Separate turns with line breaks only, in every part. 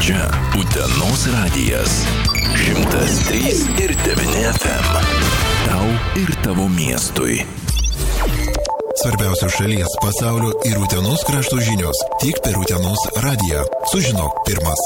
Čia Utenos radijas 103.9 FM. Tau ir tavo miestui.
Svarbiausios šalies, pasaulio ir Utenos krašto žinios tik per Utenos radiją. Sužinok pirmas.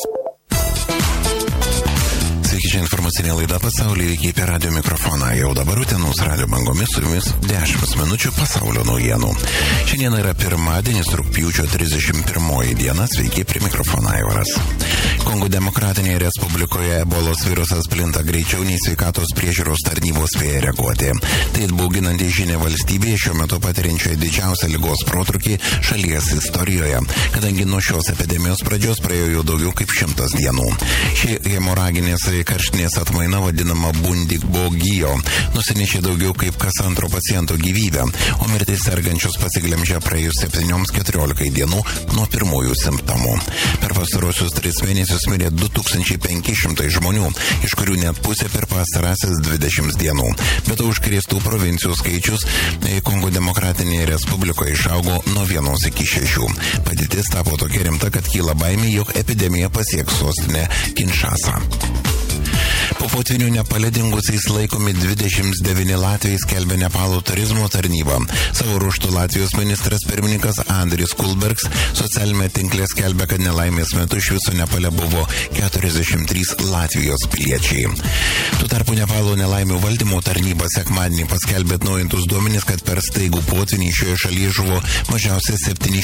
Sveiki, čia informacinė laida Pasaulio įvykiai per radio mikrofoną. Jau dabar Utenos radio bangomis su jumis 10 minučių pasaulio naujienų. Šiandien yra pirmadienis, rugpjūčio 31 diena. Sveiki, prie mikrofono Aivaras. Kongo Demokratinėje Respublikoje ebolos virusas plinta greičiau nei sveikatos priežiūros tarnybos spėja reaguoti. Tai atbauginanti žinia valstybėje šiuo metu patiriančioje didžiausią ligos protrūkį šalies istorijoje, kadangi nuo šios epidemijos pradžios praėjo jau daugiau kaip 100 dienų. Ši hemoraginės karštinės atmaina vadinama Bundibugyo nusinešė daugiau kaip kas antro paciento gyvybę, o mirtis sergančius pasiglemžė praėjus 7-14 dienų nuo pirmųjų simptomų. Per pastarosius 3 mėnesius mirė 2500 žmonių, iš kurių net pusė per pastarąsias 20 dienų. Bet užkrėstų provincijų skaičius Kongo Demokratinėje Respublikoje išaugo nuo 1 iki 6. Padėtis tapo tokia rimta, kad kyla baimė, jog epidemija pasieks sostinę Kinšasą. Po potvinių Nepale dingusiais laikomi 29 Latvijai, skelbia Nepalo turizmo tarnyba. Savo ruožtu Latvijos ministras pirmininkas Andris Kulbergs socialinėme tinkle skelbia, kad nelaimės metu iš viso Nepale buvo 43 Latvijos piliečiai. Tuo tarpu Nepalo nelaimių valdymo tarnyba sekmadienį paskelbė atnaujintus duomenis, kad per staigų potvinį šioje šalyje žuvo mažiausiai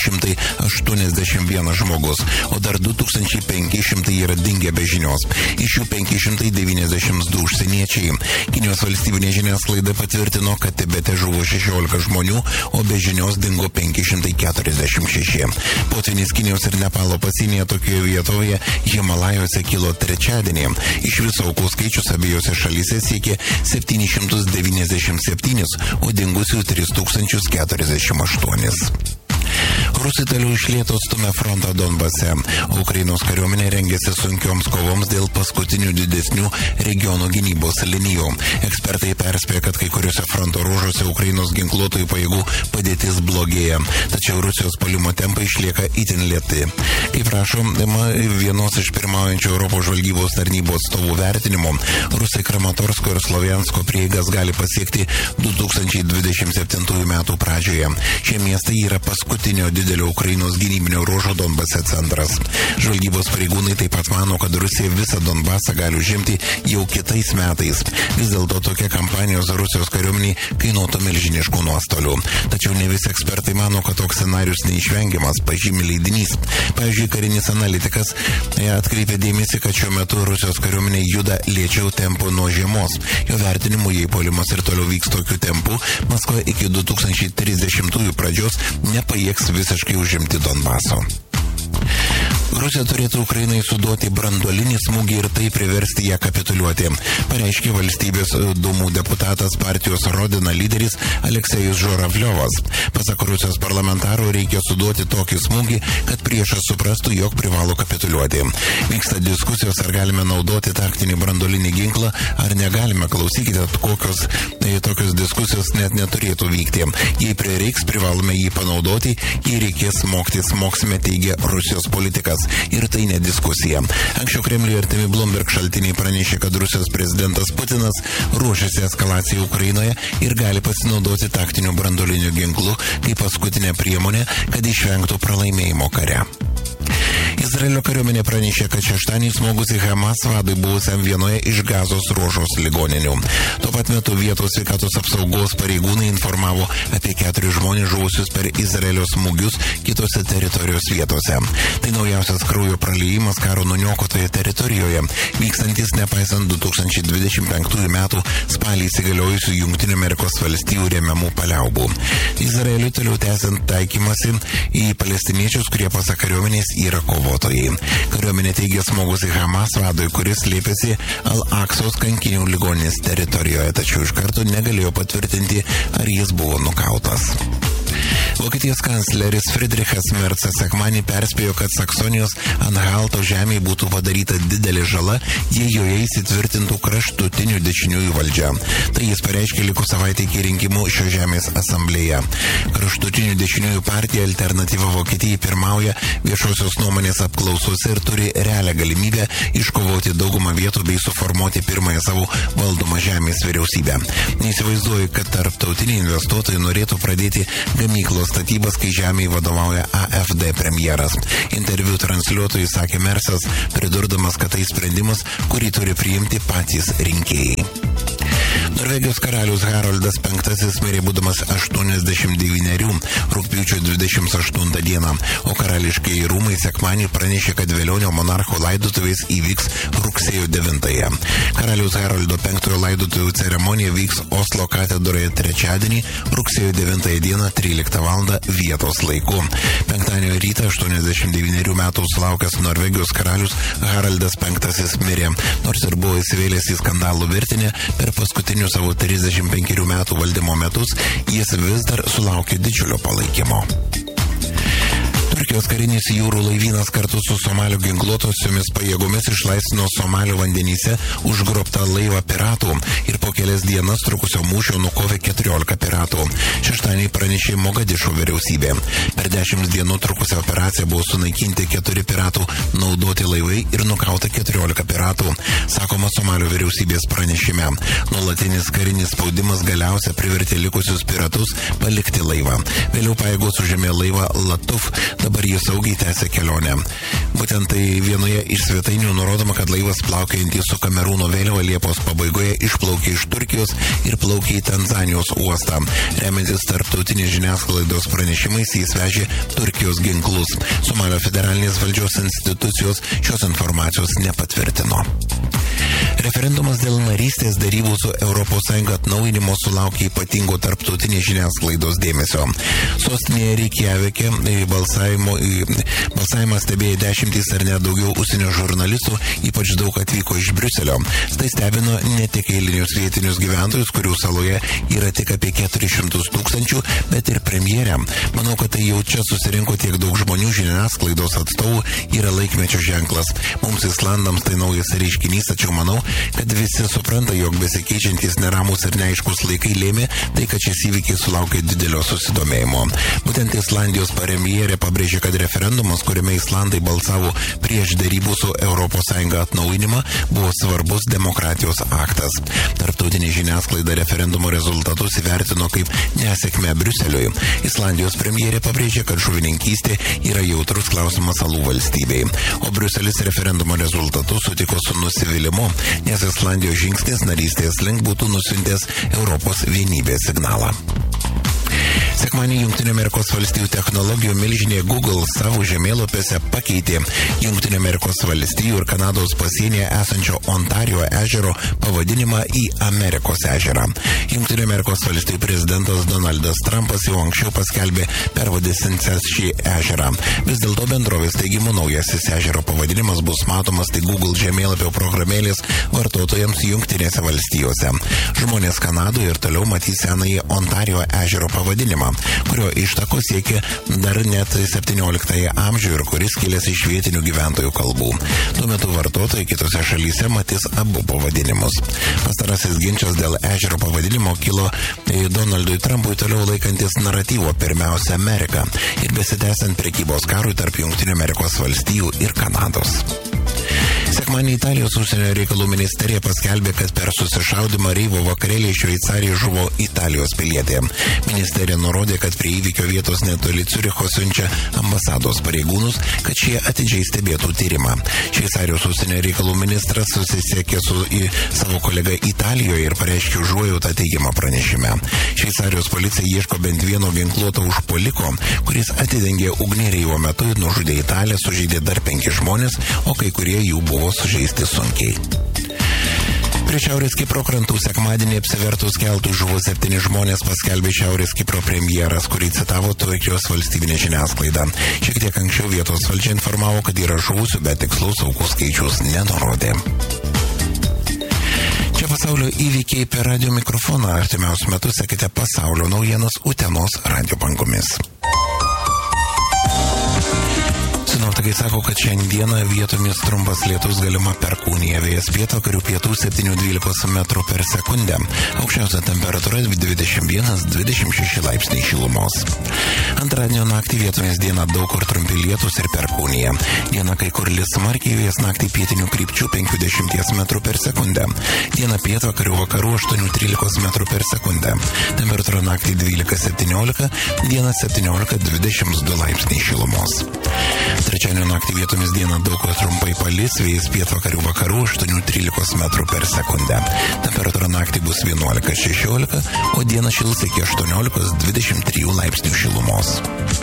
781 žmogus, o dar 2500 yra dingę be žinios. Iš jų 592 užsieniečiai. Kinijos valstybinė žiniasklaida patvirtino, kad Tibete žuvo 16 žmonių, o be žinios dingo 546. Potvinis Kinijos ir Nepalo pasienyje tokioje vietoje Himalajose kilo trečiadienį. Iš viso aukų skaičius abiejose šalyse siekė 797, o dingusių 3048. Rusai toliau iš lėto stumia frontą Donbase. Ukrainos kariuomenė rengiasi sunkioms kovoms dėl paskutinių didesnių regionų gynybos linijų. Ekspertai perspėja, kad kai kuriuose fronto ruožuose Ukrainos ginkluotojų pajėgų padėtis blogėja, tačiau Rusijos puolimo tempai išlieka itin lėti. Kaip rašo vienos iš pirmaujančių Europos žvalgybos tarnybos atstovų vertinimo, Rusai Kramatorsko ir Sloviansko prieigas gali pasiekti 2027 metų pradžioje. Šie miestai yra paskutinio didelio Ukrainos gynybinio ruožo Donbase centras. Žvalgybos pareigūnai taip pat mano, kad Rusija visą Donbasą gali užimti jau kitais metais. Vis dėlto tokia kampanijos Rusijos kariuomeniai kainuotų milžiniškų nuostolių. Tačiau ne visi ekspertai mano, kad toks scenarius neišvengiamas, pažymi leidinys. Pavyzdžiui, karinis analitikas atkreipė dėmesį, kad šiuo metu Rusijos kariuomenė juda lėčiau tempu nuo žiemos. Jo vertinimu, jei puolimas ir toliau vyks tokiu tempu, Maskva iki 2030 pradžios nepajėgs visiškai užimti Donbaso. Rusija turėtų Ukrainai suduoti branduolinį smūgį ir tai priversti ją kapituliuoti, pareiškė valstybės dūmų deputatas partijos Rodina lyderis Aleksejus Žuravliovas. Pasak Rusijos parlamentarų, reikia suduoti tokį smūgį, kad priešas suprastų, jog privalo kapituliuoti. Vyksta diskusijos, ar galime naudoti taktinį branduolinį ginklą, ar negalime. Klausykite, tokios diskusijos net neturėtų vykti. Jei prireiks, privalome jį panaudoti, jei reikės smoksime, teigia Rusijos politikas. Ir tai ne diskusija. Anksčiau Kremliui artimi Bloomberg šaltiniai pranešė, kad Rusijos prezidentas Putinas ruošiasi eskalacijai Ukrainoje ir gali pasinaudoti taktiniu branduoliniu ginklu kaip paskutinę priemonę, kad išvengtų pralaimėjimo kare. Izraelio kariuomenė pranešė, kad šeštadienį smogusi Hamas vadui buvusiam vienoje iš Gazos ruožos ligoninių. Tuo pat metu vietos sveikatos apsaugos pareigūnai informavo apie 4 žmonės žuvusius per Izraelio smūgius kitose teritorijos vietose. Tai naujausias kraujo praliejimas karo nuniokotoje teritorijoje, vykstantis nepaisant 2025 metų spalį įsigaliojusių Jungtinių Amerikos valstijų remiamų paliaubų. Izraeliui toliau tęsiant taikymasi į palestiniečius, kurie pasak kariuomenės yra kovotojai. Kariuomenė teigia smogusi Hamas vadui, kuris slėpėsi Al-Aksos kankinių ligoninės teritorijoje, tačiau iš karto negalėjo patvirtinti, ar jis buvo nukautas. Vokietijos kancleris Friedrichas Merzas sekmanį perspėjo, kad Saksonijos Anhalto žemėje būtų padaryta didelė žala, jei joje įsitvirtintų kraštutinių dešiniųjų valdžia. Tai jis pareiškė likus savaitę iki rinkimų šio žemės asamblėje. Kraštutinių dešiniųjų partija Alternatyva Vokietijai pirmauja viešosios nuomonės apklausose ir turi realią galimybę iškovoti daugumą vietų bei suformuoti pirmąją savo valdomą žemės vyriausybę. Neįsivaizduoju, kad tarptautiniai investuotojai norėtų pradėti gamyklos statybas, kai žemėje vadovauja AfD premjeras. Interviu transliuotojui sakė Mersas, pridurdamas, kad tai sprendimas, kurį turi priimti patys rinkėjai. Norvegijos karalius Haroldas V mirė būdamas 89 rugpjūčio 28 dieną, o karališkieji rūmai sekmanį pranešė, kad vėlionio monarcho laidotuvės įvyks rugsėjo 9. Karaliaus Haroldo V laidotuvių ceremonija vyks Oslo katedroje trečiadienį, rugsėjo 9 dieną 13 val. Vietos laiku. Penktadienio rytą 89 metų sulaukęs Norvegijos karalius Haroldas V mirė, nors ir buvo įsivėlęs į skandalų virtinę per paskutinius savo 35 metų valdymo metus, jis vis dar sulaukė didžiulio palaikymo. Turkijos karinis jūrų laivynas kartu su Somalio ginkluotosiomis pajėgomis išlaisvino Somalio vandenyse užgrobtą laivą piratų ir po kelias dienas trukusio mūšio nukovė 14 piratų. Šeštadienį pranešė Mogadišo vyriausybė. Per 10 dienų trukusią operaciją buvo sunaikinti 4 piratų naudoti laivai ir nukauta 14 piratų, sakoma Somalio vyriausybės pranešime. Nuolatinis karinis spaudimas galiausiai privertė likusius piratus palikti laivą. Vėliau pajėgos užėmė laivą Latuf, dabar jis saugiai tęsia kelionę. Būtent tai vienoje iš svetainių nurodoma, kad laivas plaukėjantys su Kamerūno vėliava Liepos pabaigoje išplaukė iš Turkijos ir plaukė į Tanzanijos uostą. Remiantis tarptautinės žiniasklaidos pranešimais, jis vežė Turkijos ginklus. Somalio federalinės valdžios institucijos šios informacijos nepatvirtino. Referendumas dėl narystės darybų su ES atnaujinimo sulaukė ypatingo tarptautinės žiniasklaidos dėmesio. Sostinėje Reikjavike balsavimą stebėjo 10 ar net daugiau užsienio žurnalistų, ypač daug atvyko iš Briuselio. Tai stebino ne tik eilinius vietinius gyventojus, kurių saloje yra tik apie 400 000, bet ir premjerę. Manau, kad tai jau čia susirinko tiek daug žmonių, žiniasklaidos atstovų yra laikmečio ženklas. Mums Islandams tai naujas reiškinys, tačiau manau, kad visi supranta, jog besikeičiantys neramus ir neaiškus laikai lėmė tai, kad šis įvykis sulaukė didelio susidomėjimo. Būtent Islandijos premjerė pabrėžė, kad referendumas, kuriame Islandai balsavo prieš darybų su ES atnaujinimą, buvo svarbus demokratijos aktas. Tarptautinė žiniasklaida referendumo rezultatus įvertino kaip nesėkmę Briuseliui. Islandijos premjerė pabrėžė, kad žuvininkystė yra jautrus klausimas salų valstybei, o Briuselis referendumo rezultatus sutiko su nusivylimu, nes Islandijos žingsnis narystės link būtų nusiuntęs Europos vienybės signalą. Sekmanį Jungtinių Amerikos valstijų technologijų milžinė Google savo žemėlapiuose pakeitė Jungtinių Amerikos valstijų ir Kanados pasienyje esančio Ontario ežero pavadinimą į Amerikos ežerą. Jungtinių Amerikos valstijų prezidentas Donaldas Trumpas jau anksčiau paskelbė pervadinsiantis šį ežerą. Vis dėlto bendrovės teigimu naujasis ežero pavadinimas bus matomas tik Google žemėlapio programėlės vartotojams Jungtinėse valstijose. Žmonės Kanadoje ir toliau matys senąjį Ontario ežero pavadinimą, kurio ištako siekia dar net 17 amžių ir kuris kilęs iš vietinių gyventojų kalbų. Tuo metu vartotojai kitose šalyse matys abu pavadinimus. Pastarasis ginčas dėl ežero pavadinimo kilo Donaldui Trumpui toliau laikantis naratyvo pirmiausia Amerika ir besitęsiant prekybos karui tarp Jungtinių Amerikos valstijų ir Kanados. Sekmanį Italijos užsienio reikalų ministerija paskelbė, kad per susišaudymą reivo vakarėlį Šveicarijoje žuvo Italijos pilietė. Ministerija nurodė, kad prie įvykio vietos netoli Ciuricho siunčia ambasados pareigūnus, kad šie atidžiai stebėtų tyrimą. Šveicarijos užsienio reikalų ministras susisiekė su savo kolega Italijoje ir pareiškė užuojautą teigiamą pranešime. Šveicarijos policija ieško bent vieno ginkluoto užpuoliko, kuris atidengė ugnį reivo metu ir nužudė Italiją, sužeidė dar 5 žmonės, o kai kurie jų buvo sužeisti sunkiai. Prie Šiaurės Kipro krantų sekmadienį apsivertus keltų žuvo 7 žmonės, paskelbė Šiaurės Kipro premjeras, kurį citavo Turkijos valstybinė žiniasklaida. Šiek tiek anksčiau vietos valdžia informavo, kad yra žuvusių, bet tikslaus aukų skaičius nenurodė. Čia Pasaulio įvykiai per radio mikrofoną. Artimiausiu metu sekite pasaulio naujienas Utenos radio bangomis. Sinoptikai sako, kad šiandieną vietomis trumpas lietus galima Perkūnija, vėjas pietvakarių pietų 7-12 metrų per sekundę. Aukščiausia temperatūra 21-26 laipsniai šilumos. Antradienio naktį vietomis dieną daug kur trumpi lietus ir Perkūnija. Dieną kai kur lis smarkiai, vėjas naktį pietinių krypčių 50 metrų per sekundę. Dieną pietvakarių vakarų 8-13 metrų per sekundę. Temperatūra naktį 12-17, dieną 17-22 laipsniai šilumos. Trečiadienio naktį vietomis dieną daug kur trumpai palis, vėjas pietvakarių vakarų 8-13 metrų per sekundę. Temperatūra naktį bus 11-16, o dieną šils iki 18-23 laipsnių šilumos.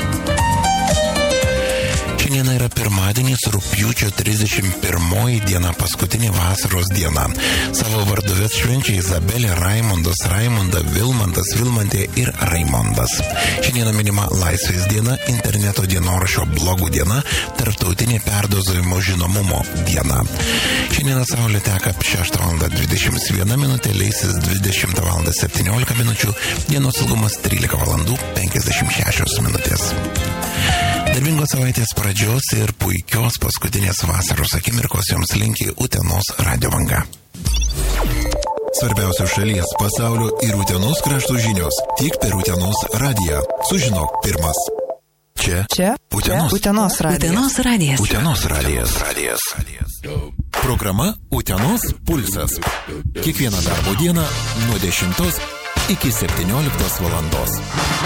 Šiandien yra pirmadienis, rugpjūčio 31 diena, paskutinė vasaros diena. Savo varduves švenčia Izabelė, Raimondas, Raimonda, Vilmantas, Vilmantė ir Raimondas. Šiandien minima Laisvės diena, interneto dienoraščio blogų diena, tarptautinė perdozavimo žinomumo diena. Šiandien saulė teka 6:21 minutė, leisis 20:17 minučių, dienos ilgumas 13:56 minutės. Darbingos savaitės pradžios ir puikios paskutinės vasaros akimirkos jums linki Utenos radio banga. Svarbiausios šalies, pasaulio ir Utenos kraštų žinios tik per Utenos radiją. Sužinok pirmas. Čia Utenos radijas. Utenos radijas. Programa Utenos pulsas. Kiekvieną darbo dieną nuo 10 iki 17 valandos.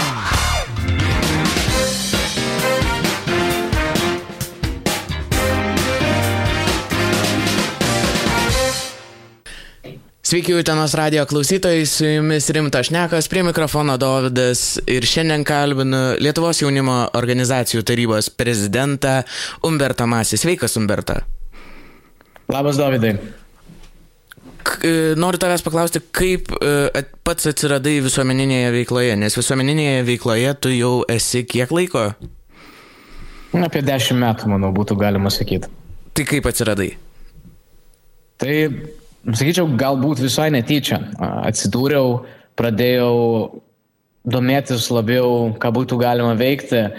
Sveiki, Utenos radijo klausytojai, su jumis Rimtas Šnekas, prie mikrofono Dovydas ir šiandien kalbinu Lietuvos jaunimo organizacijų tarybos prezidentą Umbertą Masį. Sveikas, Umberta.
Labas, Dovydai.
Noriu tavęs paklausti, kaip pats atsiradai visuomeninėje veikloje, nes visuomeninėje veikloje tu jau esi kiek laiko?
Apie 10 metų, manau, būtų galima sakyti.
Tai kaip atsiradai?
Tai, sakyčiau, galbūt visai netyčia. Atsidūriau, pradėjau domėtis labiau, ką būtų galima veikti.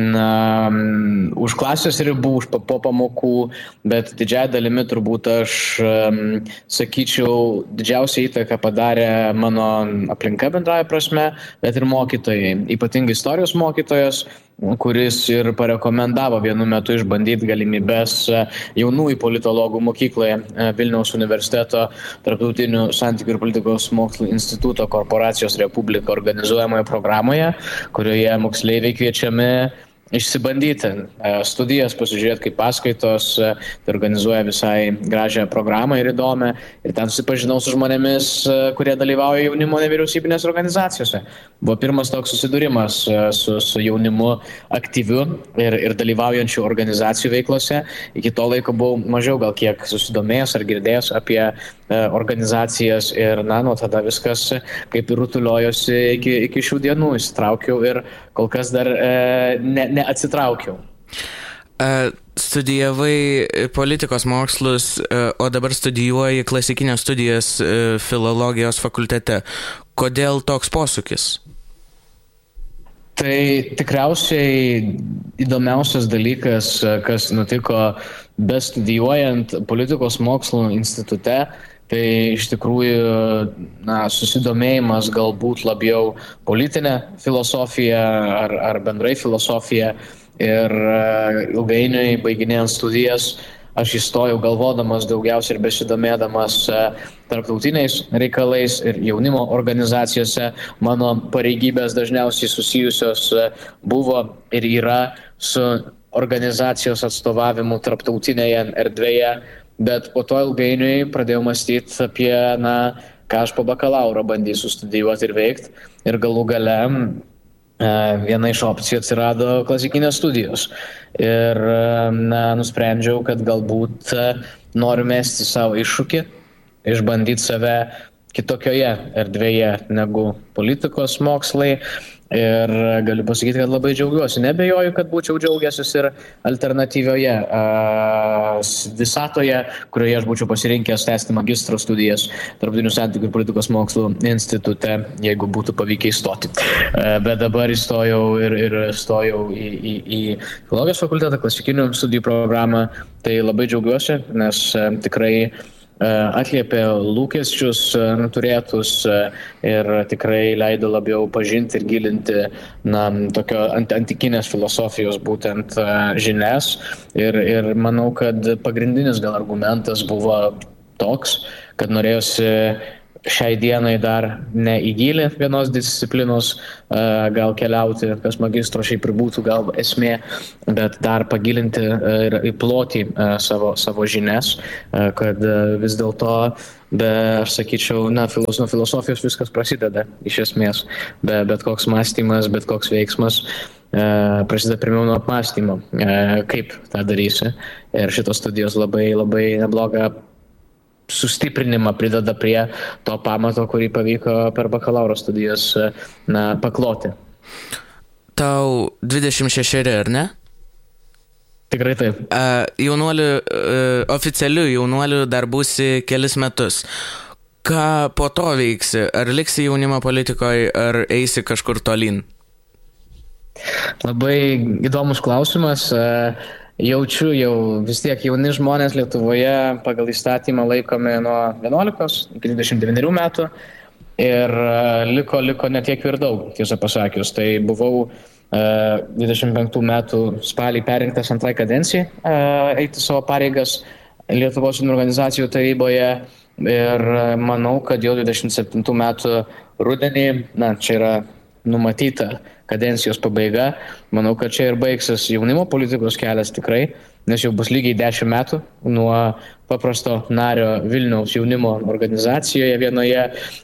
Už klasės ribų, po pamokų, bet didžiąją dalimi turbūt aš sakyčiau, didžiausią įtaką padarė mano aplinka bendraja prasme, bet ir mokytojai, ypatingai istorijos mokytojas, kuris ir parekomendavo vienu metu išbandyti galimybės jaunųjų politologų mokykloje Vilniaus universiteto Tarptautinių santykių ir politikos mokslų instituto Korporacijos Republika organizuojamoje programoje, kurioje moksleiviai kviečiami išsibandyti studijas, pasižiūrėti kaip paskaitos, tai organizuoja visai gražią programą ir įdomią. Ir ten susipažinau su žmonėmis, kurie dalyvauja jaunimo nevyriausybinės organizacijose. Buvo pirmas toks susidūrimas su jaunimu aktyviu ir dalyvaujančių organizacijų veiklose. Iki to laiko buvau mažiau gal kiek susidomėjęs ar girdėjęs apie organizacijas ir nuo tada viskas kaip ir rutuliojosi iki šių dienų. Įsitraukiau ir kol kas dar neatsitraukiau.
Studijavai politikos mokslus, o dabar studijuoji klasikinės studijas filologijos fakultete. Kodėl toks posūkis?
Tai tikriausiai įdomiausias dalykas, kas nutiko bestudijuojant politikos mokslų institute, tai iš tikrųjų susidomėjimas galbūt labiau politinė filosofija ar bendrai filosofija. Ir ilgainiui baiginėjant studijas aš įstojau galvodamas daugiausiai ir besidomėdamas tarptautiniais reikalais ir jaunimo organizacijose. Mano pareigybės dažniausiai susijusios buvo ir yra su organizacijos atstovavimu tarptautinėje erdvėje, bet po to ilgainiui pradėjau mąstyti apie, ką aš po bakalauro bandysiu studijuoti ir veikti. Ir galų gale viena iš opcijų atsirado klasikinės studijos. Ir nusprendžiau, kad galbūt noriu mesti savo iššūkį, išbandyti save kitokioje erdvėje negu politikos mokslai. Ir galiu pasakyti, kad labai džiaugiuosi. Nebejoju, kad būčiau džiaugiasis ir alternatyvioje visatoje, kurioje aš būčiau pasirinkęs tęsti magistro studijas Tarptautinių santykių ir politikos mokslų institute, jeigu būtų pavykę įstoti. Bet dabar įstojau ir stojau į filologijos fakultetą, klasikinių studijų programą. Tai labai džiaugiuosi, nes tikrai atliepė lūkesčius turėtus ir tikrai leido labiau pažinti ir gilinti tokio antikinės filosofijos būtent žinias. Ir manau, kad pagrindinis gal argumentas buvo toks, kad norėjosi šiai dienai dar ne į gilį vienos disciplinos gal keliauti, kas magistro šiaip ir būtų gal esmė, bet dar pagilinti ir į plotį savo žinias, kad vis dėlto, aš sakyčiau, nuo filosofijos viskas prasideda iš esmės, bet koks mąstymas, bet koks veiksmas prasideda pirmiau nuo apmąstymo, kaip tą darysi. Ir šitos studijos labai, labai neblogą sustiprinimą prideda prie to pamato, kurį pavyko per bakalauro studijas pakloti.
Tau 26, ar ne?
Tikrai taip.
Oficialiu jaunuoliu dar būsi kelis metus. Ką po to veiksi? Ar liksi jaunimo politikoje, ar eisi kažkur tolyn?
Labai įdomus klausimas. Jaučiu jau vis tiek jauni žmonės Lietuvoje pagal įstatymą laikomi nuo 11 iki 29 metų ir liko netiek ir daug, tiesą pasakius. Tai buvau 25 metų spalį perrinktas antrai kadencijai eiti savo pareigas Lietuvos jaunimo organizacijų taryboje ir manau, kad jau 27 metų rudenį, čia yra numatyta kadencijos pabaiga. Manau, kad čia ir baigsis jaunimo politikos kelias tikrai, nes jau bus lygiai 10 metų nuo paprasto nario Vilniaus jaunimo organizacijoje vienoje.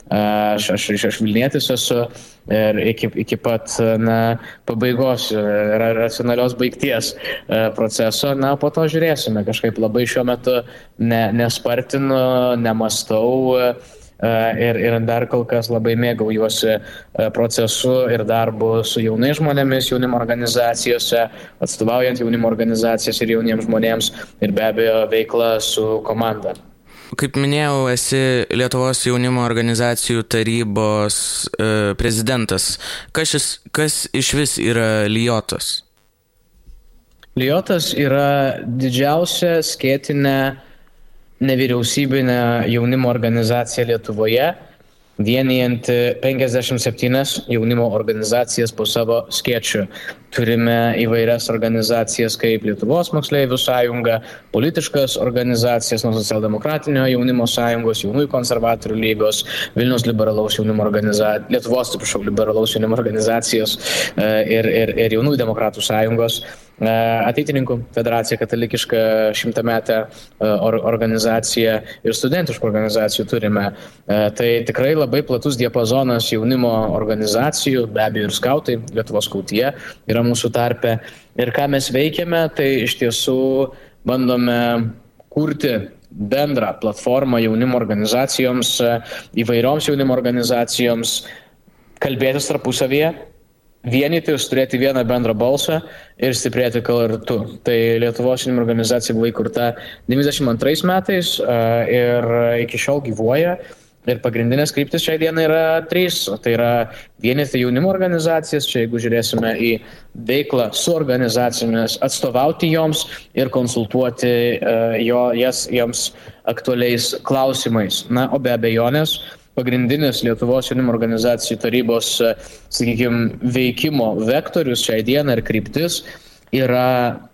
Aš Vilnietis esu ir iki pat pabaigos racionalios baigties proceso. Po to žiūrėsime. Kažkaip labai šiuo metu nespartinu, nemastau. Ir dar kol kas labai mėgaujuosi procesu ir darbu su jaunais žmonėmis jaunimo organizacijose, atstovaujant jaunimo organizacijas ir jauniems žmonėms ir be abejo veikla su komanda.
Kaip minėjau, esi Lietuvos jaunimo organizacijų tarybos prezidentas. Kas iš vis yra Lijotas?
Lijotas yra didžiausia skėtinė nevyriausybinė jaunimo organizacija Lietuvoje, vienijanti 57 jaunimo organizacijas po savo skėčių. Turime įvairias organizacijas kaip Lietuvos moksleivių sąjunga, politiškas organizacijas nuo Socialdemokratinio jaunimo sąjungos, jaunųjų konservatorių lygos, Vilniaus liberalaus jaunimo organizacijos, Lietuvos liberalaus jaunimo organizacijos ir jaunųjų demokratų sąjungos. Ateitininkų federacija, katalikiška 100-metė organizacija ir studentiškų organizacijų turime. Tai tikrai labai platus diapazonas jaunimo organizacijų, be abejo ir skautai, Lietuvos skautija yra mūsų tarpe. Ir ką mes veikiame, tai iš tiesų bandome kurti bendrą platformą jaunimo organizacijoms, įvairioms jaunimo organizacijoms, kalbėtis tarpusavyje, vienytis, turėti vieną bendrą balsą ir stiprėti kartu. Tai Lietuvos jaunimo organizacija buvo įkurta 92 metais ir iki šiol gyvuoja. Ir pagrindinės kryptis šiai dienai yra 3. Tai yra vienyti jaunimo organizacijas, čia jeigu žiūrėsime į veiklą su organizacijomis, atstovauti joms ir konsultuoti joms aktualiais klausimais. O be abejonės, pagrindinis Lietuvos jaunimo organizacijų tarybos, veikimo vektorius šiai dienai ir kryptis yra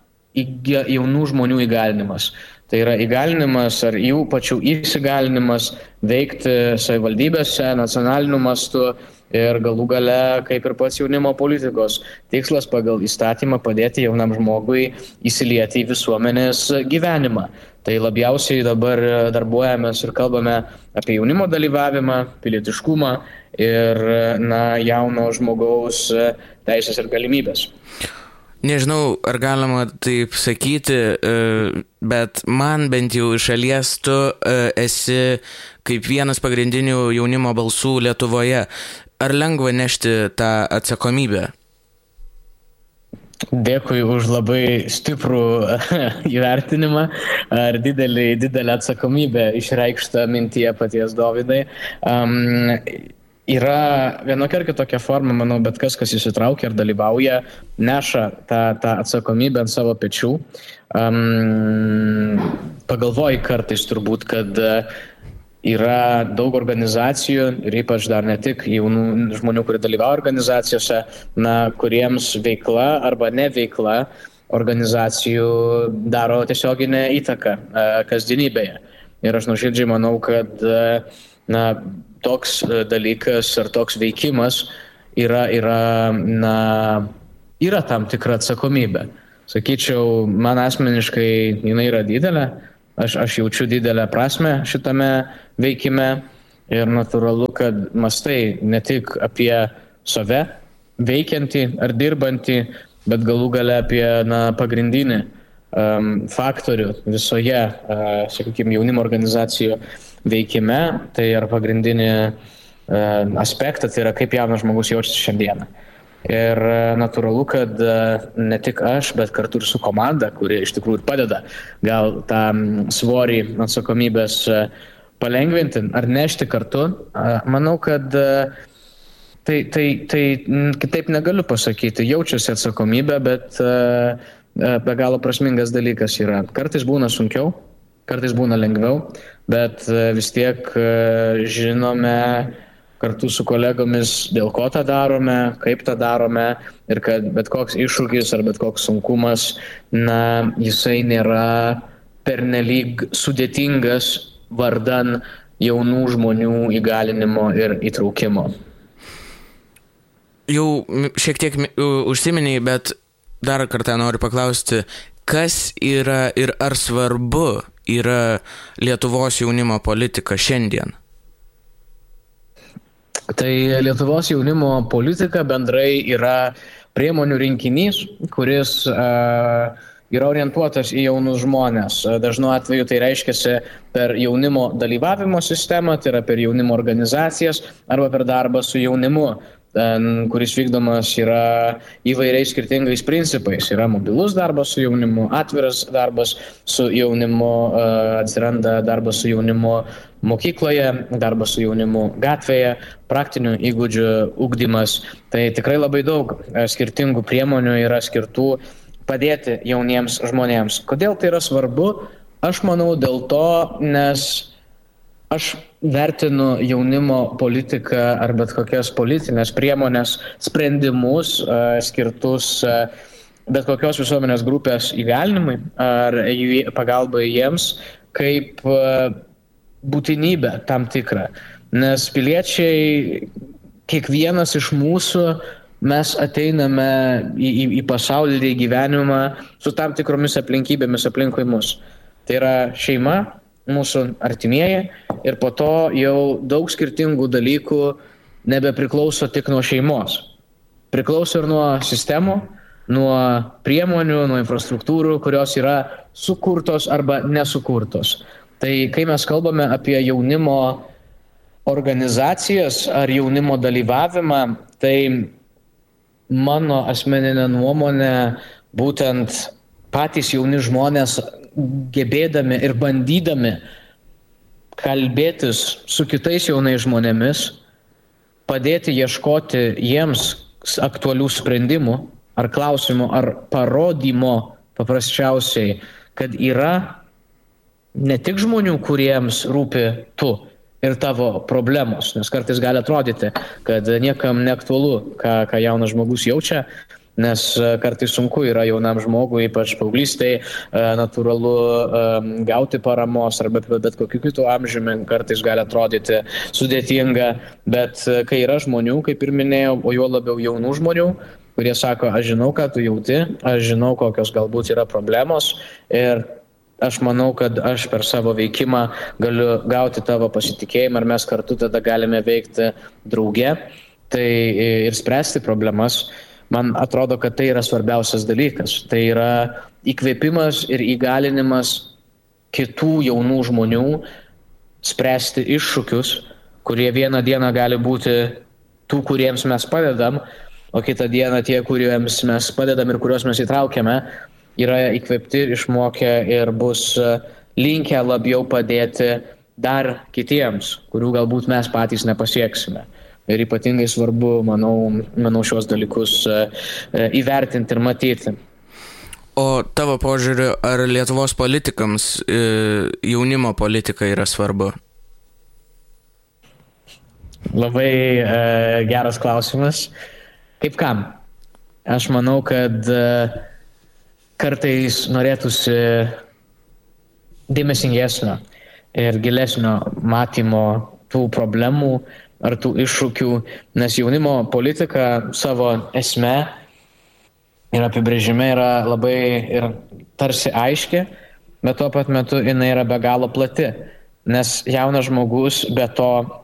jaunų žmonių įgalinimas. Tai yra įgalinimas ar jų pačių įsigalinimas veikti savivaldybėse, nacionaliniu mastu ir galų gale, kaip ir pats jaunimo politikos tikslas pagal įstatymą padėti jaunam žmogui įsilieti į visuomenės gyvenimą. Tai labiausiai dabar darbuojamės ir kalbame apie jaunimo dalyvavimą, pilietiškumą ir jauno žmogaus teisės ir galimybės.
Nežinau, ar galima taip sakyti, bet man bent jau iš šalies tu esi kaip vienas pagrindinių jaunimo balsų Lietuvoje. ar lengva nešti tą atsakomybę?
Dėkui už labai stiprų įvertinimą ar didelę atsakomybę išreikštą mintyje paties Dovydai. Yra vienokia ar kitokia forma, manau, bet kas įsitraukia ir dalyvauja, neša tą atsakomybę ant savo pečių. Pagalvoji kartais turbūt, kad yra daug organizacijų ir ypač dar ne tik jaunų žmonių, kurie dalyvauja organizacijose, kuriems veikla arba neveikla organizacijų daro tiesioginę įtaką kasdienybėje. Ir aš nuoširdžiai manau, kad toks dalykas ar toks veikimas yra tam tikra atsakomybė. Sakyčiau, man asmeniškai jinai yra didelė. Aš jaučiu didelę prasmę šitame veikime ir natūralu, kad mastai ne tik apie save veikiantį ar dirbantį, bet galų gale apie pagrindinį faktorių visoje, sakykime, jaunimo organizacijų veikime, tai yra pagrindinį aspektą, tai yra kaip jaunas žmogus jaučiasi šiandieną. Ir natūralu, kad ne tik aš, bet kartu ir su komanda, kuri iš tikrųjų padeda gal tą svorį atsakomybės palengvinti ar nešti kartu. Manau, kad tai kitaip negaliu pasakyti. Jaučiuosi atsakomybę, bet be galo prasmingas dalykas yra. Kartais būna sunkiau, kartais būna lengviau, bet vis tiek žinome kartu su kolegomis, dėl ko tą darome, kaip tą darome ir kad bet koks iššūkis ar bet koks sunkumas, jisai nėra pernelyg sudėtingas vardan jaunų žmonių įgalinimo ir įtraukimo.
Jau šiek tiek užsiminiai, bet dar kartą noriu paklausti, kas yra ir ar svarbu yra Lietuvos jaunimo politika šiandien?
Tai Lietuvos jaunimo politika bendrai yra priemonių rinkinys, kuris yra orientuotas į jaunus žmonės. Dažnu atveju tai reiškiasi per jaunimo dalyvavimo sistemą, tai yra per jaunimo organizacijas arba per darbą su jaunimu, kuris vykdomas yra įvairiais skirtingais principais. Yra mobilus darbas su jaunimu, atviras darbas su jaunimu, atsiranda darbas su jaunimu mokykloje, darbas su jaunimu gatvėje, praktinių įgūdžių ugdymas. Tai tikrai labai daug skirtingų priemonių yra skirtų padėti jauniems žmonėms. Kodėl tai yra svarbu? Aš manau dėl to, nes aš vertinu jaunimo politiką ar bet kokias politinės priemonės, sprendimus skirtus bet kokios visuomenės grupės įgalinimui ar pagalbai jiems kaip būtinybę tam tikrą. Nes piliečiai, kiekvienas iš mūsų, mes ateiname į pasaulį, į gyvenimą su tam tikromis aplinkybėmis aplinkui mus. Tai yra šeima, mūsų artimieji ir po to jau daug skirtingų dalykų nebepriklauso tik nuo šeimos. Priklauso ir nuo sistemų, nuo priemonių, nuo infrastruktūrų, kurios yra sukurtos arba nesukurtos. Tai kai mes kalbame apie jaunimo organizacijas ar jaunimo dalyvavimą, tai mano asmeninė nuomonė, būtent patys jauni žmonės gebėdami ir bandydami kalbėtis su kitais jaunais žmonėmis, padėti ieškoti jiems aktualių sprendimų ar klausimų ar parodymo paprasčiausiai, kad yra ne tik žmonių, kuriems rūpi tu ir tavo problemos, nes kartais gali atrodyti, kad niekam neaktualu, ką jaunas žmogus jaučia, nes kartais sunku yra jaunam žmogui, ypač paauglystėj, natūralu gauti paramos arba bet kokiu kitu amžiumi kartais gali atrodyti sudėtinga, bet kai yra žmonių, kaip ir minėjau, o juo labiau jaunų žmonių, kurie sako, aš žinau, ką tu jauti, aš žinau, kokios galbūt yra problemos ir aš manau, kad aš per savo veikimą galiu gauti tavo pasitikėjimą ir mes kartu tada galime veikti drauge ir spręsti problemas. Man atrodo, kad tai yra svarbiausias dalykas. Tai yra įkvėpimas ir įgalinimas kitų jaunų žmonių spręsti iššūkius, kurie vieną dieną gali būti tų, kuriems mes padedam, o kitą dieną tie, kuriems mes padedam ir kuriuos mes įtraukiame, yra įkvėpti, išmokę ir bus linkę labiau padėti dar kitiems, kurių galbūt mes patys nepasieksime. Ir ypatingai svarbu, manau šios dalykus įvertinti ir matyti.
O tavo požiūriu, ar Lietuvos politikams jaunimo politika yra svarbu?
Labai geras klausimas. Kaip kam? Aš manau, kad kartais norėtųsi dėmesingesnio ir gilesnio matymo tų problemų ar tų iššūkių, nes jaunimo politika savo esme ir apibrėžime yra labai ir tarsi aiški, bet tuo pat metu jinai yra be galo plati, nes jaunas žmogus be to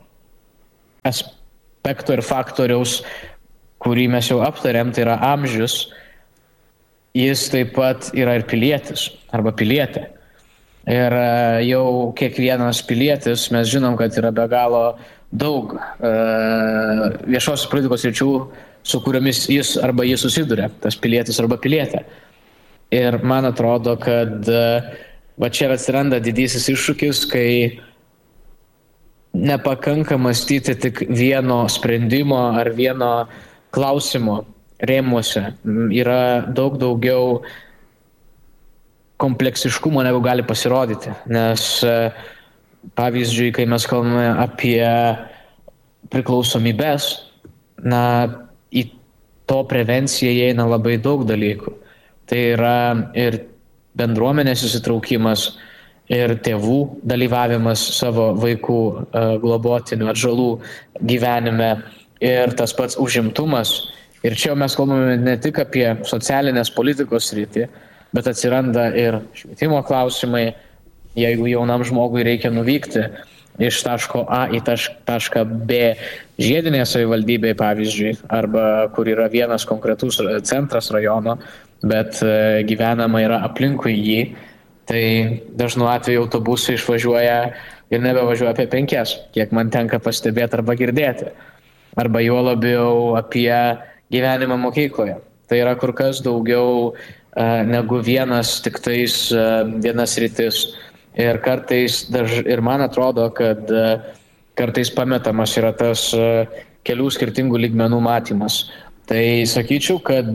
aspekto ir faktoriaus, kurį mes jau aptarėm, tai yra amžius, jis taip pat yra ir pilietis arba pilietė. Ir jau kiekvienas pilietis, mes žinom, kad yra be galo daug viešos politikos sričių, su kuriomis jis arba jis susiduria, tas pilietis arba pilietė. Ir man atrodo, kad va čia atsiranda didysis iššūkis, kai nepakanka mąstyti tik vieno sprendimo ar vieno klausimo rėmuose. Yra daug daugiau kompleksiškumo, negu gali pasirodyti. Nes, pavyzdžiui, kai mes kalbame apie priklausomybės, į to prevenciją įeina labai daug dalykų. Tai yra ir bendruomenės įsitraukimas, ir tėvų dalyvavimas savo vaikų globotinių atžalų gyvenime, ir tas pats užimtumas. Ir čia mes kalbame ne tik apie socialinės politikos sritį, bet atsiranda ir švietimo klausimai, jeigu jaunam žmogui reikia nuvykti iš taško A į tašką B žiedinėje savivaldybėje, pavyzdžiui, arba kur yra vienas konkretus centras rajono, bet gyvenama yra aplinkui jį, tai dažnu atveju autobusai išvažiuoja ir nebevažiuoja apie 5, kiek man tenka pastebėti arba girdėti. Arba juo labiau apie gyvenimą mokykloje. Tai yra kur kas daugiau negu vienas rytis. Ir kartais, ir man atrodo, kad kartais pametamas yra tas kelių skirtingų lygmenų matymas. Tai sakyčiau, kad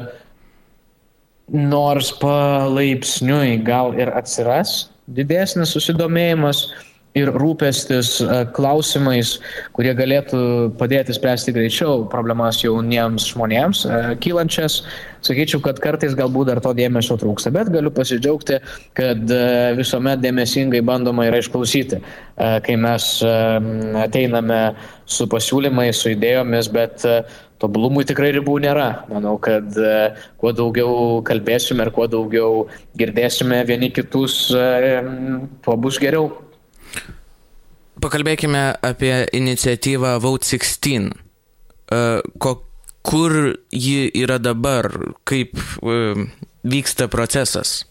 nors palaipsniui gal ir atsiras didesnis susidomėjimas ir rūpestis klausimais, kurie galėtų padėti spręsti greičiau problemas jauniems žmonėms kylančias. Sakyčiau, kad kartais galbūt dar to dėmesio trūksta, bet galiu pasidžiaugti, kad visuomet dėmesingai bandoma yra išklausyti, kai mes ateiname su pasiūlymais, su idėjomis, bet tobulumui tikrai ribų nėra. Manau, kad kuo daugiau kalbėsime ir kuo daugiau girdėsime vieni kitus, tuo bus geriau.
Pakalbėkime apie iniciatyvą Vote 16. Kur ji yra dabar? Kaip vyksta procesas?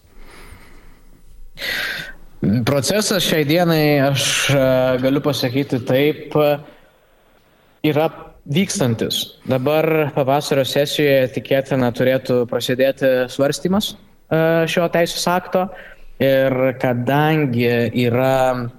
Procesas šiai dienai, aš galiu pasakyti taip, yra vykstantis. Dabar pavasario sesijoje tikėtina turėtų prasidėti svarstymas šio teisės akto ir kadangi yra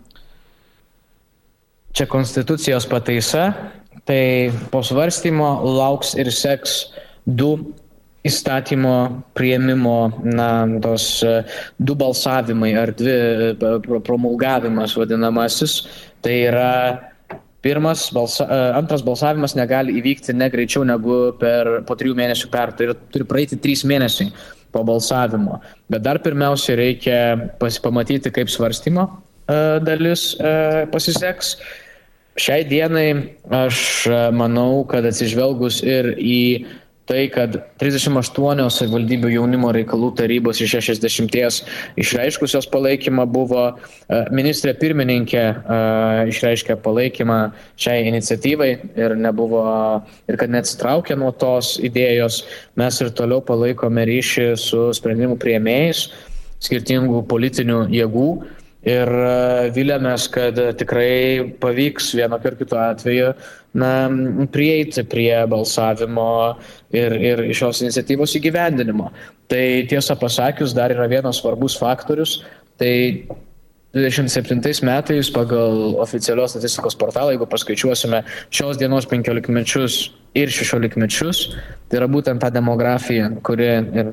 čia konstitucijos pataisa, tai po svarstymo lauks ir seks 2 įstatymo priėmimo, tos 2 balsavimai ar 2 promulgavimas vadinamasis. Tai yra antras balsavimas negali įvykti ne greičiau negu po 3 mėnesių tai turi praeiti 3 mėnesiai po balsavimo. Bet dar pirmiausia reikia pamatyti, kaip svarstymo dalis pasiseks. Šiai dienai aš manau, kad atsižvelgus ir į tai, kad 38 savivaldybių jaunimo reikalų tarybos iš 60 išreiškusios palaikymą buvo, ministrė pirmininkė išreiškė palaikymą šiai iniciatyvai ir kad neatsitraukė nuo tos idėjos. Mes ir toliau palaikome ryšį su sprendimų priėmėjais skirtingų politinių jėgų ir vilėmės, kad tikrai pavyks vienokiu ar kitu atveju prieiti prie balsavimo ir šios iniciatyvos įgyvendinimo. Tai tiesą pasakius, dar yra vienas svarbus faktorius, tai 27 metais pagal oficialios statistikos portalą, jeigu paskaičiuosime šios dienos 15-mečius ir 16-mečius, tai yra būtent ta demografija, kuriai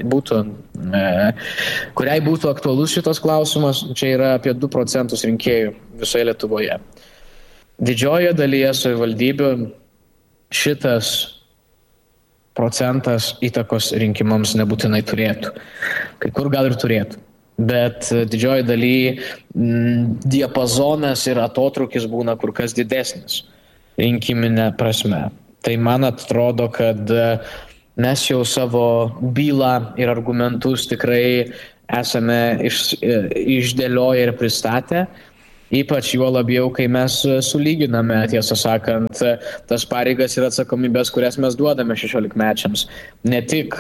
būtų aktualus šitas klausimas, čia yra apie 2% rinkėjų visoje Lietuvoje. Didžiojoje dalyje savivaldybių šitas procentas įtakos rinkimams nebūtinai turėtų. Kai kur gal ir turėtų. Bet didžioji daly diapazonas ir atotrukis būna kur kas didesnis rinkiminė prasme. Tai man atrodo, kad mes jau savo bylą ir argumentus tikrai esame išdėlioję ir pristatę, ypač juo labiau, kai mes sulyginame, tiesą sakant, tas pareigas ir atsakomybės, kurias mes duodame 16-mečiams. Ne tik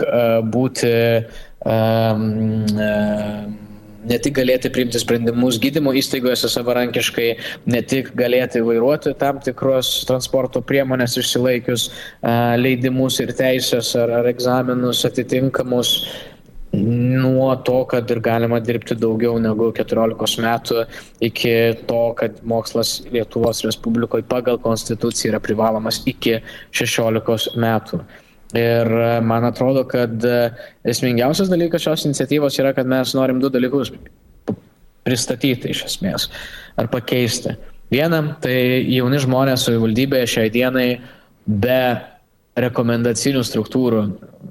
ne tik galėti priimti sprendimus gydymo įstaigose savarankiškai, ne tik galėti vairuoti tam tikros transporto priemonės išsilaikius leidimus ir teisės ar egzaminus atitinkamus, nuo to, kad ir galima dirbti daugiau negu 14 metų, iki to, kad mokslas Lietuvos Respublikoje pagal konstituciją yra privalomas iki 16 metų. Ir man atrodo, kad esmingiausias dalykas šios iniciatyvos yra, kad mes norim 2 dalykus pristatyti iš esmės ar pakeisti. Viena, tai jauni žmonės savivaldybėje šiai dienai be rekomendacinių struktūrų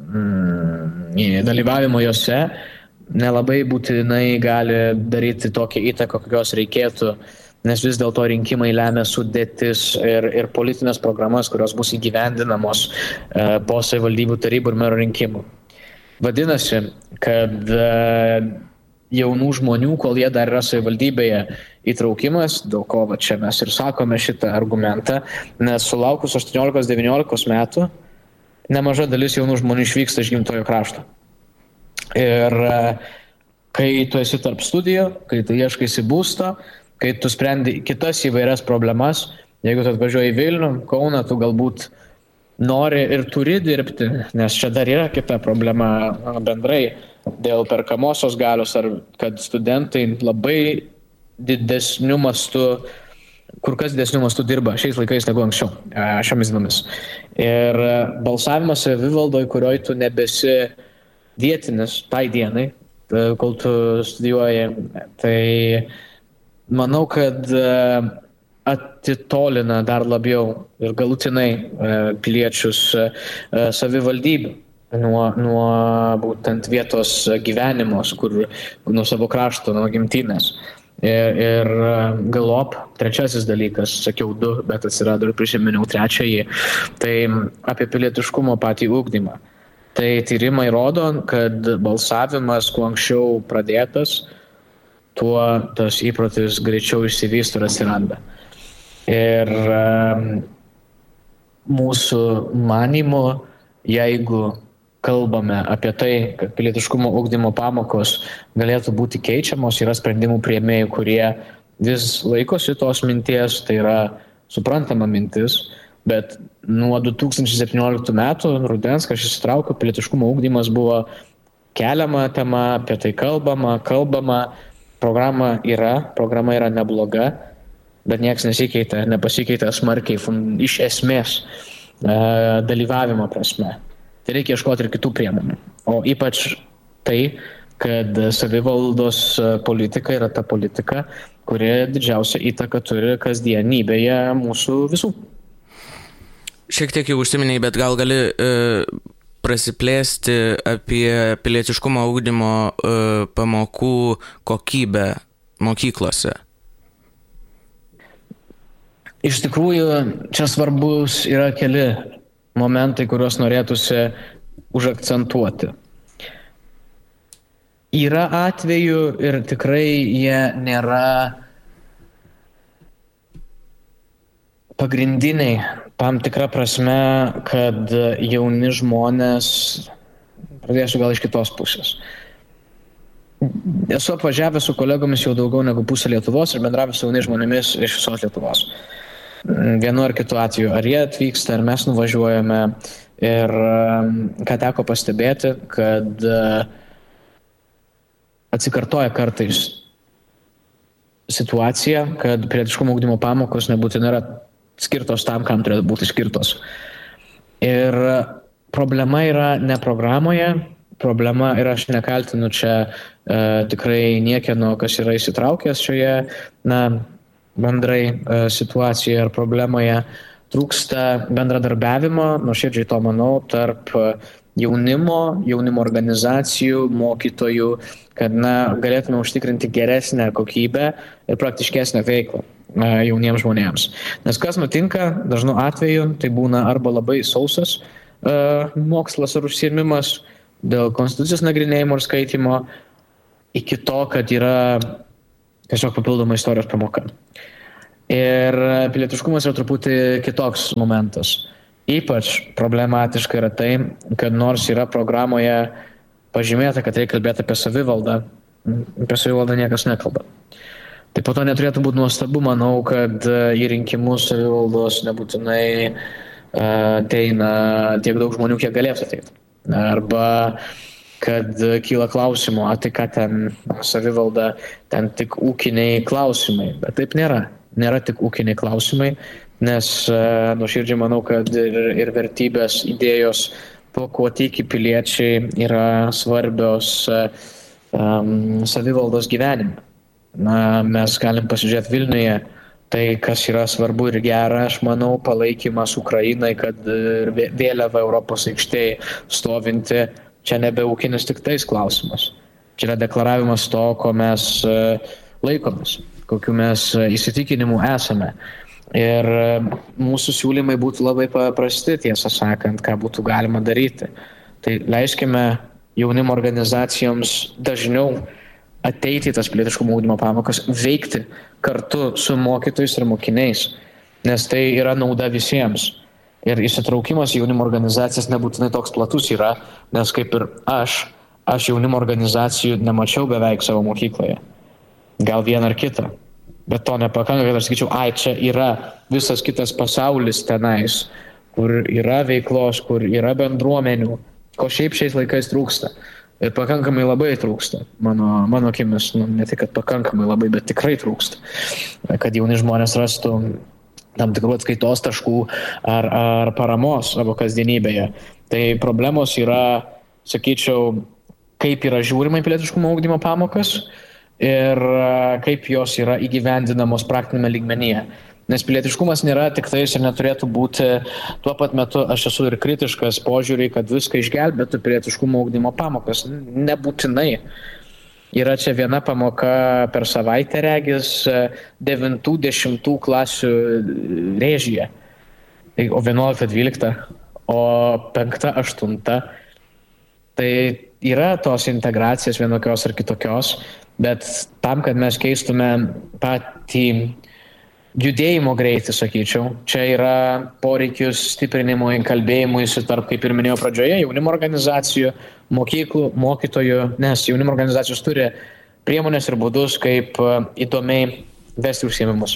dalyvavimo jose nelabai būtinai gali daryti tokią įtaką, kokios reikėtų, nes vis dėlto rinkimai lemia sudėtis ir politinės programas, kurios bus įgyvendinamos po savivaldybių tarybų ir mero rinkimų. Vadinasi, kad jaunų žmonių, kol jie dar yra savivaldybėje, įtraukimas, dėl ko čia mes ir sakome šitą argumentą, nes sulaukus 18-19 metų nemaža dalis jaunų žmonių išvyksta iš gimtojo krašto. Ir kai tu esi tarp studijų, kai tu ieškaisi būsto, kai tu sprendi kitas įvairias problemas, jeigu tu atvažiuoji į Vilnių, Kauną, tu galbūt nori ir turi dirbti, nes čia dar yra kita problema bendrai dėl perkamosios galios, ar kad studentai labai didesniu mastu, kur kas didesniu mastu dirba šiais laikais negu anksčiau, šiomis dienomis. Ir balsavimas savivaldoje, kurioje tu nebesi vietinis tai dienai, kol tu studijuoji, tai manau, kad atitolina dar labiau ir galutinai piliečius savivaldybių nuo būtent vietos gyvenimos, nuo savo krašto, nuo gimtinės. Ir galop, trečiasis dalykas, sakiau 2, bet atsirado ir prisiminiau trečiąjį, tai apie pilietiškumo patį ugdymą. Tai tyrimai rodo, kad balsavimas kuo anksčiau pradėtas, tuo tas įprotis greičiau išsivysto ir atsiranda. Ir mūsų manymu, jeigu kalbame apie tai, kad pilietiškumo ugdymo pamokos galėtų būti keičiamos, yra sprendimų priėmėjų, kurie vis laikosi tos minties, tai yra suprantama mintis, bet nuo 2017 metų rudens, kai aš įsitraukiau, pilietiškumo ugdymas buvo keliama tema, apie tai kalbama, programa yra nebloga, bet nieks nepasikeitė smarkiai iš esmės dalyvavimo prasme. Tai reikia ieškoti ir kitų priemonių. O ypač tai, kad savivaldos politika yra ta politika, kuri didžiausią įtaką turi kasdienybėje mūsų visų.
Šiek tiek jau užsiminėjai, bet gal gali prasiplėsti apie pilietiškumo ugdymo pamokų kokybę mokyklose?
Iš tikrųjų, čia svarbus yra keli momentai, kuriuos norėtųsi užakcentuoti. Yra atvejų ir tikrai jie nėra pagrindiniai tam tikra prasme, kad jauni žmonės, pradėsiu gal iš kitos pusės. esu apvažiavęs su kolegomis jau daugiau negu pusę Lietuvos ir bendravęs su jaunais žmonėmis iš visos Lietuvos. Vienu ar kitu atveju, ar jie atvyksta, ar mes nuvažiuojame. Ir ką teko pastebėti, kad atsikartoja kartais situacija, kad pilietiškumo ugdymo pamokos nebūtinai yra skirtos tam, kam turėtų būti skirtos. Ir problema yra ne programoje, problema yra, aš nekaltinu čia tikrai niekieno, kas yra įsitraukęs šioje bendrai situacijoje ar problemoje. Trūksta bendradarbiavimo, nuoširdžiai to manau, tarp jaunimo organizacijų, mokytojų, kad galėtume užtikrinti geresnę kokybę ir praktiškesnę veiklą jauniems žmonėms. Nes kas nutinka, dažnu atveju, tai būna arba labai sausas mokslas ar užsiėmimas dėl konstitucijos nagrinėjimo ir skaitymo, iki to, kad yra tiesiog papildoma istorijos pamoka. Ir pilietiškumas yra truputį kitoks momentas. Ypač problematiška yra tai, kad nors yra programoje pažymėta, kad reikia kalbėti apie savivaldą niekas nekalba. Tai po to neturėtų būti nuostabu, manau, kad į rinkimus savivaldos nebūtinai ateina tiek daug žmonių, kiek galėtų ateiti. Arba kad kyla klausimų, tai ką ten savivalda, ten tik ūkiniai klausimai, bet taip nėra. Nėra tik ūkiniai klausimai, nes nuoširdžiai manau, kad ir vertybės, idėjos, po ko tiki piliečiai yra svarbios savivaldos gyvenime. Mes galim pasižiūrėti Vilniuje, tai kas yra svarbu ir gera, aš manau, palaikymas Ukrainai, kad vėliava Europos aikštėje stovinti, čia nebe ūkinis tik tais klausimas. Čia yra deklaravimas to, ko mes laikomės, kokiu mes įsitikinimų esame. Ir mūsų siūlymai būtų labai paprasti, tiesą sakant, ką būtų galima daryti. Tai leiskime jaunimo organizacijoms dažniau ateiti į tas pilietiškumo ugdymo pamokas, veikti kartu su mokytojais ir mokiniais, nes tai yra nauda visiems. Ir įsitraukimas į jaunimo organizacijas nebūtinai toks platus yra, nes kaip ir aš jaunimo organizacijų nemačiau beveik savo mokykloje. Gal vieną ar kitą. Bet to nepakanka, kad aš sakyčiau, čia yra visas kitas pasaulis tenais, kur yra veiklos, kur yra bendruomenių, ko šiaip šiais laikais trūksta. Ir pakankamai labai trūksta. Mano akimis, ne tik, kad pakankamai labai, bet tikrai trūksta. Kad jauni žmonės rastų tam tikrų atskaitos taškų ar paramos savo kasdienybėje. Tai problemos yra, sakyčiau, kaip yra žiūrima į pilietiškumo ugdymo pamokas ir kaip jos yra įgyvendinamos praktinėme lygmenyje. Nes pilietiškumas nėra tik tais ir neturėtų būti, tuo pat metu aš esu ir kritiškas požiūrį, kad viską išgelbėtų pilietiškumo ugdymo pamokas. Nebūtinai. Yra čia viena pamoka per savaitę regis 9-10 klasių rėžyje. O 11-12, o 5-8. Tai yra tos integracijos vienokios ar kitokios, bet tam, kad mes keistume patį judėjimo greitį, sakyčiau, čia yra poreikis stiprinimui, kalbėjimuisi tarp, kaip ir minėjau pradžioje, jaunimo organizacijų, mokyklų, mokytojų, nes jaunimo organizacijos turi priemonės ir būdus, kaip įdomiai vesti užsiėmimus.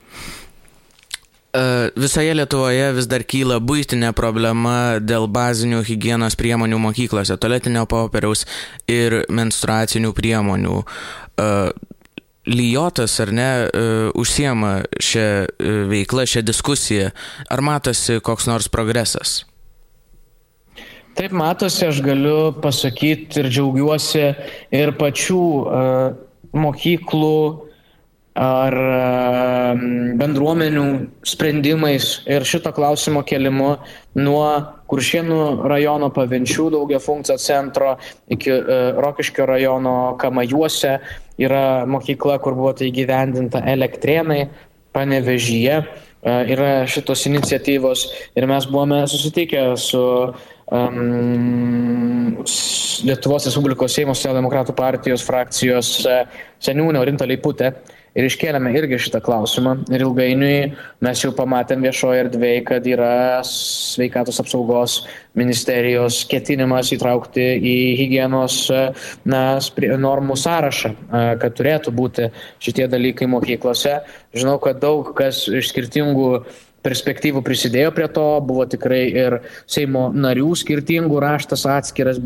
Visoje Lietuvoje vis dar kyla buitinė problema dėl bazinių higienos priemonių mokyklose, tualetinio popieriaus ir menstruacinių priemonių. Lijotas, ar ne, užsiema šią veiklą, šią diskusiją. Ar matosi koks nors progresas?
Taip matosi, aš galiu pasakyti ir džiaugiuosi ir pačių mokyklų ar bendruomenių sprendimais ir šito klausimo kelimu nuo Kuršėnų rajono Pavenčių daugiafunkcio centro iki Rokiškio rajono Kamajuose yra mokykla, kur buvo tai įgyvendinta Elektrėnai, Panevėžyje. Yra šitos iniciatyvos ir mes buvome susitikę su Lietuvos Respublikos Seimo Socialdemokratų partijos frakcijos seniūnė Orinta Leiputė ir iškėlėme irgi šitą klausimą. Ir ilgainiui mes jau pamatėm viešoje erdvėje, kad yra sveikatos apsaugos ministerijos ketinimas įtraukti į higienos normų sąrašą, kad turėtų būti šitie dalykai mokyklose. Žinau, kad daug kas iš skirtingų perspektyvų prisidėjo prie to, buvo tikrai ir Seimo narių skirtingų, raštas atskiras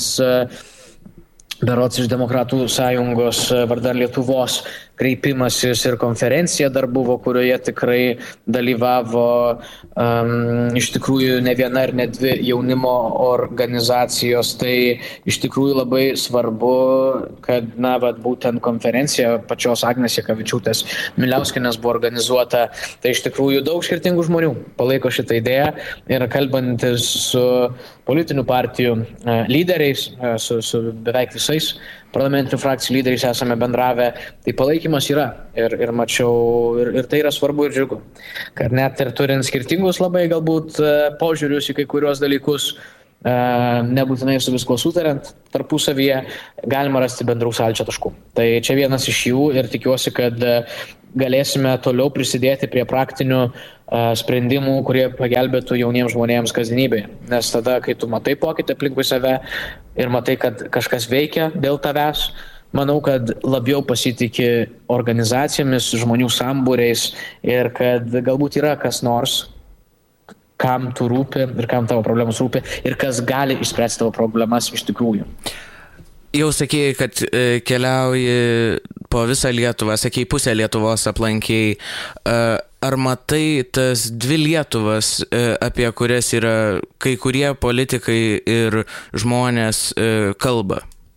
berods iš Demokratų sąjungos vardan Lietuvos kreipimasis ir konferencija dar buvo, kurioje tikrai dalyvavo iš tikrųjų ne viena ir ne dvi jaunimo organizacijos. Tai iš tikrųjų labai svarbu, kad būtent konferencija pačios Agnės Jakavičiūtės Miliauskienės buvo organizuota. Tai iš tikrųjų daug skirtingų žmonių palaiko šitą idėją ir kalbantis su politinių partijų lyderiais, su beveik visais parlamentinių frakcijų lyderiais esame bendravę, tai palaikymas yra ir mačiau, ir tai yra svarbu ir džiugu, kad net ir turint skirtingus labai galbūt požiūrius į kai kurios dalykus, nebūtinai su visko sutariant tarpusavyje, galima rasti bendrų sąlyčio taškų. Tai čia vienas iš jų ir tikiuosi, kad galėsime toliau prisidėti prie praktinių sprendimų, kurie pagelbėtų jauniems žmonėms kasdienybėje. Nes tada, kai tu matai pokytį aplinkui save ir matai, kad kažkas veikia dėl tavęs, manau, kad labiau pasitikė organizacijomis, žmonių sambūriais ir kad galbūt yra kas nors, kam tu rūpi ir kam tavo problemos rūpi ir kas gali išspręsti tavo problemas iš tikrųjų.
Jau sakėjai, kad keliauji po visą Lietuvą, sakėjai, pusę Lietuvos aplankiai. Ar matai tas dvi Lietuvas, apie kurias yra kai kurie politikai ir žmonės kalba?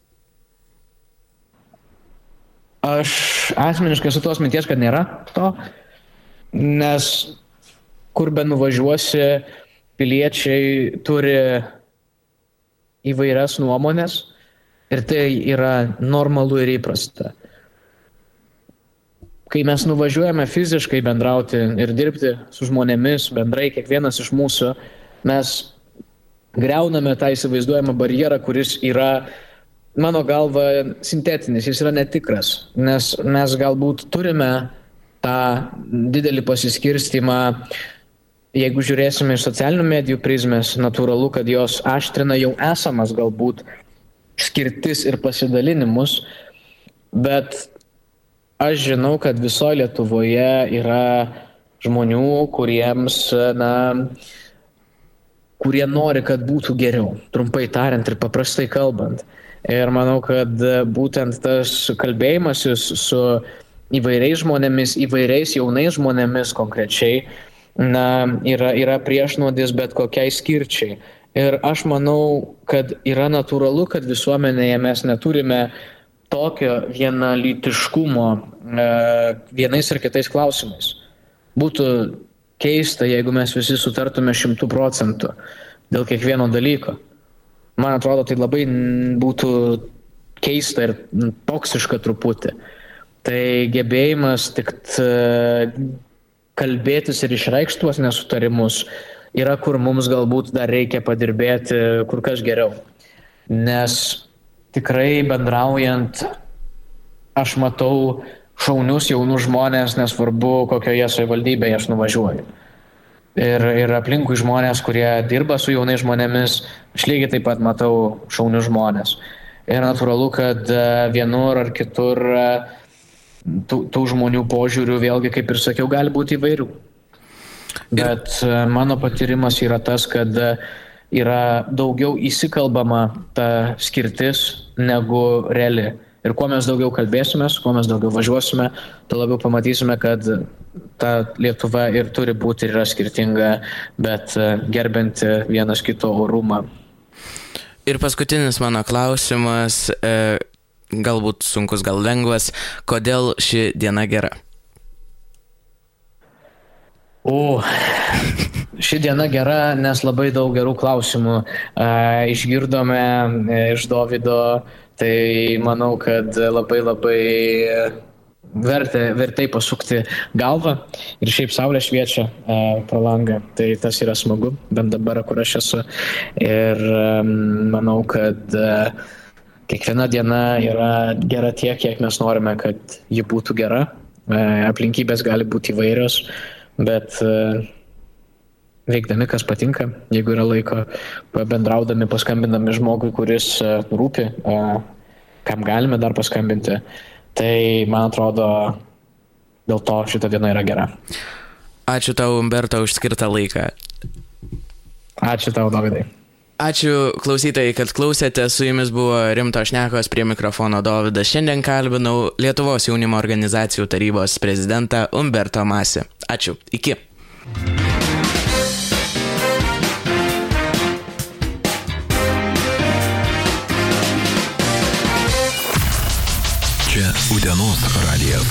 Aš asmeniškai su tos minties, kad nėra to, nes kur be nuvažiuosi, piliečiai turi įvairias nuomonės ir tai yra normalu ir įprasta. Kai mes nuvažiuojame fiziškai bendrauti ir dirbti su žmonėmis, bendrai kiekvienas iš mūsų, mes griauname tą įsivaizduojamą barjerą, kuris yra, mano galva, sintetinis, jis yra netikras, nes mes galbūt turime tą didelį pasiskirstymą. Jeigu žiūrėsime iš socialinių medijų prizmės, natūralu, kad jos aštrina jau esamas galbūt skirtis ir pasidalinimus, bet aš žinau, kad visoje Lietuvoje yra žmonių, kurie nori, kad būtų geriau, trumpai tariant ir paprastai kalbant. Ir manau, kad būtent tas kalbėjimasis su įvairiais žmonėmis, įvairiais jaunais žmonėmis konkrečiai, yra priešnuodis bet kokiai skirčiai. Ir aš manau, kad yra natūralu, kad visuomenėje mes neturime tokio vienalytiškumo vienais ir kitais klausimais. Būtų keista, jeigu mes visi sutartume 100% dėl kiekvieno dalyko. Man atrodo, tai labai būtų keista ir toksiška truputį. Tai gebėjimas tik kalbėtis ir išreikšti tuos nesutarimus yra, kur mums galbūt dar reikia padirbėti kur kas geriau. Nes tikrai bendraujant, aš matau šaunius jaunus žmonės, nesvarbu, kokioje savivaldybėje aš nuvažiuoju. Ir aplinkui žmonės, kurie dirba su jaunais žmonėmis, aš lygiai taip pat matau šaunius žmonės. Ir natūralu, kad vienur ar kitur tų žmonių požiūrių, vėlgi, kaip ir sakiau, gali būti įvairių. Bet mano patyrimas yra tas, kad yra daugiau įsikalbama ta skirtis negu reali. Ir kuo mes daugiau kalbėsime, kuo mes daugiau važiuosime, tuo labiau pamatysime, kad ta Lietuva ir turi būti ir yra skirtinga, bet gerbinti vienas kito orumą.
Ir paskutinis mano klausimas, galbūt sunkus, gal lengvas, kodėl ši diena gera?
Ši diena gera, nes labai daug gerų klausimų išgirdome iš Dovydo, tai manau, kad labai vertai pasukti galvą ir šiaip saulė šviečia pro langą, tai tas yra smagu, bent dabar, kur aš esu. Ir manau, kad kiekviena diena yra gera tiek, kiek mes norime, kad ji būtų gera. Aplinkybės gali būti įvairios, bet veikdami, kas patinka, jeigu yra laiko, bendraudami, paskambindami žmogui, kuris rūpi, kam galime dar paskambinti. Tai, man atrodo, dėl to šita diena yra gera.
Ačiū tau, Umberto, už skirtą laiką.
Ačiū tau, Dovydai.
Ačiū klausytojai, kad klausėte. Su jumis buvo Rimtos šnekos, prie mikrofono Dovydas. Šiandien kalbinau Lietuvos jaunimo organizacijų tarybos prezidentą Umberto Masį. Ačiū. Iki.
Čia Utenos radijas.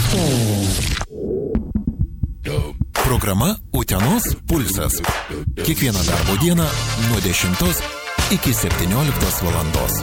Programa Utenos pulsas. Kiekvieną darbo dieną nuo 10 iki 17 valandos.